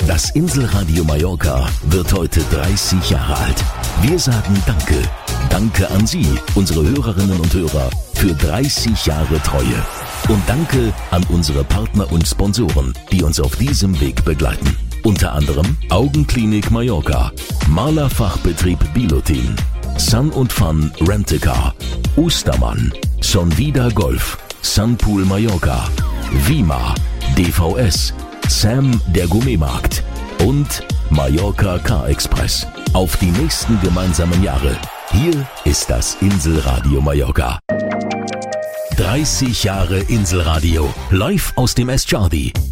Das Inselradio Mallorca wird heute 30 Jahre alt. Wir sagen Danke. Danke an Sie, unsere Hörerinnen und Hörer, für 30 Jahre Treue. Und danke an unsere Partner und Sponsoren, die uns auf diesem Weg begleiten. Unter anderem Augenklinik Mallorca, Malerfachbetrieb Bilotin, Sun & Fun Rent-A-Car, Ostermann, Sonvida Golf, Sunpool Mallorca, Vima, DVS, Sam der Gourmetmarkt und Mallorca Car Express. Auf die nächsten gemeinsamen Jahre. Hier ist das Inselradio Mallorca. 30 Jahre Inselradio, live aus dem Eschardi.